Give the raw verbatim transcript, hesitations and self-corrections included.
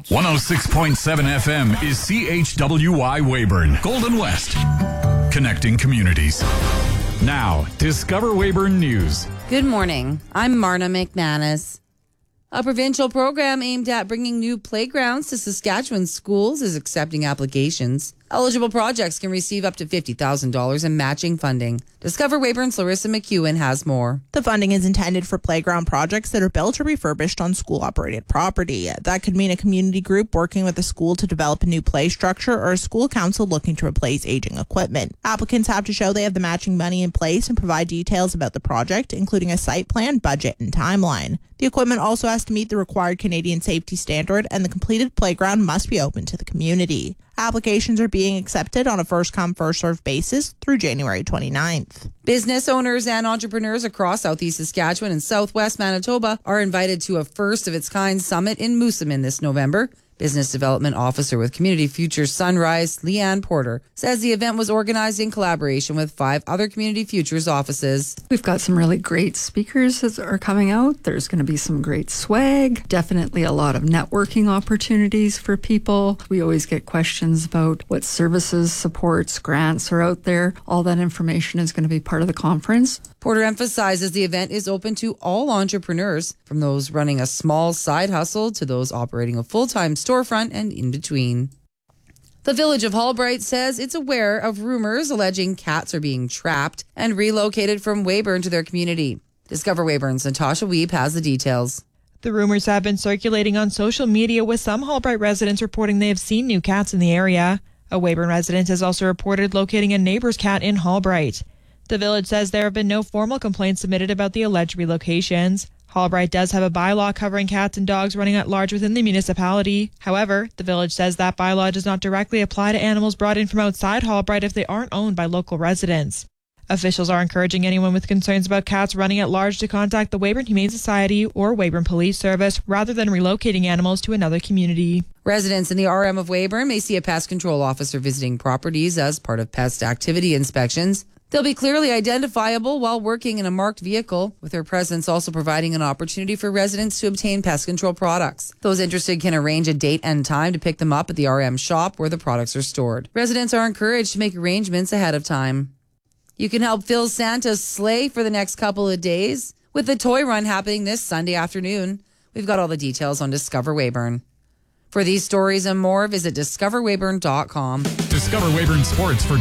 one oh six point seven F M is C H W Y Weyburn, Golden West. Connecting communities. Now, Discover Weyburn News. Good morning. I'm Marna McManus. A provincial program aimed at bringing new playgrounds to Saskatchewan schools is accepting applications. Eligible projects can receive up to fifty thousand dollars in matching funding. Discover Weyburn's Larissa McEwen has more. The funding is intended for playground projects that are built or refurbished on school-operated property. That could mean a community group working with a school to develop a new play structure or a school council looking to replace aging equipment. Applicants have to show they have the matching money in place and provide details about the project, including a site plan, budget, and timeline. The equipment also has to meet the required Canadian safety standard, and the completed playground must be open to the community. Applications are being accepted on a first-come, first-served basis through January twenty-ninth. Business owners and entrepreneurs across Southeast Saskatchewan and Southwest Manitoba are invited to a first-of-its-kind summit in Moosomin this November. Business Development Officer with Community Futures Sunrise, Leanne Porter, says the event was organized in collaboration with five other Community Futures offices. We've got some really great speakers that are coming out. There's going to be some great swag, definitely a lot of networking opportunities for people. We always get questions about what services, supports, grants are out there. All that information is going to be part of the conference. Porter emphasizes the event is open to all entrepreneurs, from those running a small side hustle to those operating a full-time storefront and in between. The Village of Hallbright says it's aware of rumors alleging cats are being trapped and relocated from Weyburn to their community. Discover Weyburn's Natasha Weeb has the details. The rumors have been circulating on social media, with some Hallbright residents reporting they have seen new cats in the area. A Weyburn resident has also reported locating a neighbor's cat in Hallbright. The village says there have been no formal complaints submitted about the alleged relocations. Hallbright does have a bylaw covering cats and dogs running at large within the municipality. However, the village says that bylaw does not directly apply to animals brought in from outside Hallbright if they aren't owned by local residents. Officials are encouraging anyone with concerns about cats running at large to contact the Weyburn Humane Society or Weyburn Police Service rather than relocating animals to another community. Residents in the R M of Weyburn may see a pest control officer visiting properties as part of pest activity inspections. They'll be clearly identifiable while working in a marked vehicle, with their presence also providing an opportunity for residents to obtain pest control products. Those interested can arrange a date and time to pick them up at the R M shop where the products are stored. Residents are encouraged to make arrangements ahead of time. You can help fill Santa's sleigh for the next couple of days with the toy run happening this Sunday afternoon. We've got all the details on Discover Weyburn. For these stories and more, visit discover weyburn dot com. Discover Weyburn Sports for